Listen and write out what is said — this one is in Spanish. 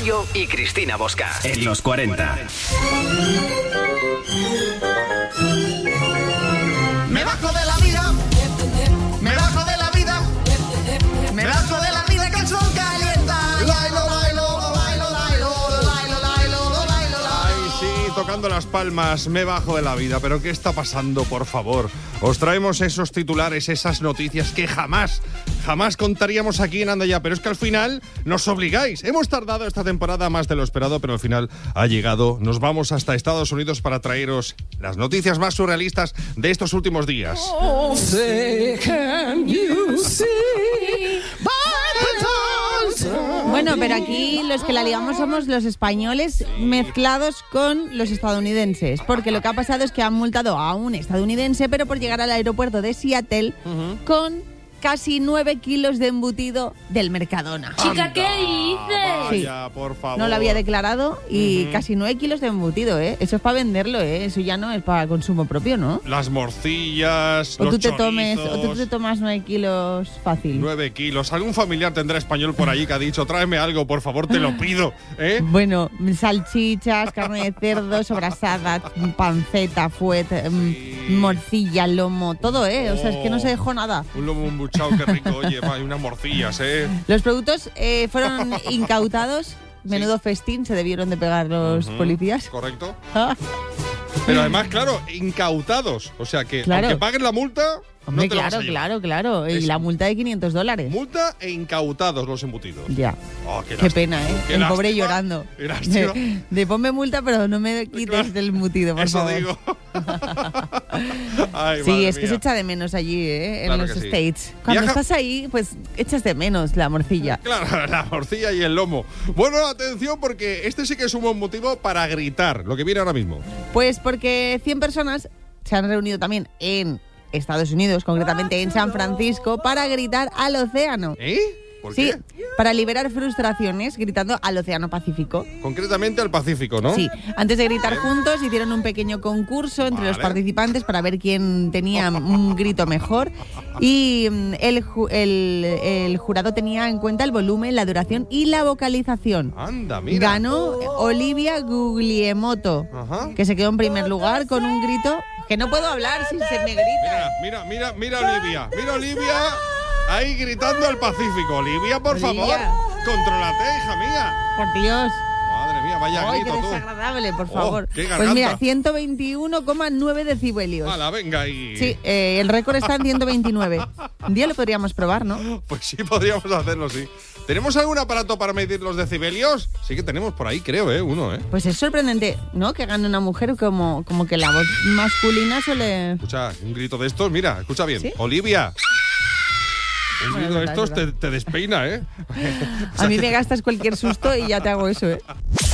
Rocío y Cristina Bosca. En los 40. Me bajo de la vida. Me bajo de la vida. Me bajo de la vida que el sol calienta. Bailo, bailo, bailo, bailo, bailo, bailo, bailo. Ay, sí, tocando las palmas, me bajo de la vida. ¿Pero qué está pasando, por favor? Os traemos esos titulares, esas noticias que jamás contaríamos aquí en Anda Ya, pero es que al final nos obligáis. Hemos tardado esta temporada más de lo esperado, pero al final ha llegado. Nos vamos hasta Estados Unidos para traeros las noticias más surrealistas de estos últimos días. Oh, say, can you see by the dawn's Bueno, pero aquí los que la liamos somos los españoles mezclados con los estadounidenses, porque lo que ha pasado es que han multado a un estadounidense, pero por llegar al aeropuerto de Seattle con casi 9 kilos de embutido del Mercadona. Chica, ¿qué dices? Vaya, por favor. No lo había declarado y casi 9 kilos de embutido, ¿eh? Eso es para venderlo, ¿eh? Eso ya no es para consumo propio, ¿no? Las morcillas, los chorizos. O tú te tomas 9 kilos fácil. 9 kilos. Algún familiar tendrá español por allí que ha dicho, tráeme algo, por favor, te lo pido, ¿eh? Bueno, salchichas, carne de cerdo, sobrasada, panceta, fuet, morcilla, lomo, todo, ¿eh? O sea, es que no se dejó nada. Un lomo embuchado, qué rico, oye, y unas morcillas, ¿eh? Los productos fueron incautados. Menudo festín se debieron de pegar los policías. Correcto. Pero además, claro, incautados. O sea que, Claro. aunque paguen la multa, Hombre, no te la vas a llevar. claro. Y Es- la multa de $500. Multa e incautados los embutidos. Ya. Oh, Qué lástima. pena, ¿eh? Qué El pobre lástima. llorando. Qué lástima. De ponme multa, pero no me quites Claro. del embutido, por Eso favor. digo. Ay, Sí, madre es que se mía. echa de menos allí, ¿eh? En Claro los que sí. States. Cuando Viaja- estás ahí, pues echas de menos la morcilla. Claro, la morcilla y el lomo. Bueno, atención, porque este sí que es un buen motivo para gritar, lo que viene ahora mismo. Pues porque 100 personas se han reunido también en Estados Unidos, concretamente en San Francisco, para gritar al océano. ¿Eh? ¿Por Sí, qué? para liberar frustraciones gritando al océano Pacífico. Concretamente al Pacífico, ¿no? Sí, antes de gritar juntos hicieron un pequeño concurso entre los Vale. participantes para ver quién tenía un grito mejor y el jurado tenía en cuenta el volumen, la duración y la vocalización. Anda, mira. Ganó Olivia Guglielmoto, Ajá. que se quedó en primer lugar con un grito que no puedo hablar si se me grita. Mira, Olivia. Mira, Olivia. Ahí gritando al Pacífico. Olivia, por Olivia. favor. Contrólate, hija mía. Por Dios. Madre mía, vaya Ay, qué grito tú. desagradable, por Oh, favor. qué Pues garganta. mira, 121,9 decibelios. Hala, venga ahí. Sí, el récord está en 129. Un día lo podríamos probar, ¿no? Pues sí, podríamos hacerlo, sí. ¿Tenemos algún aparato para medir los decibelios? Sí que tenemos por ahí, creo, uno, Pues es sorprendente, ¿no? Que gane una mujer como que la voz masculina suele... Escucha, un grito de estos, mira, escucha bien. ¿Sí? Olivia. Un Bueno, grito de es estos verdad. te despeina, ¿eh? A mí me gastas cualquier susto y ya te hago eso, ¿eh?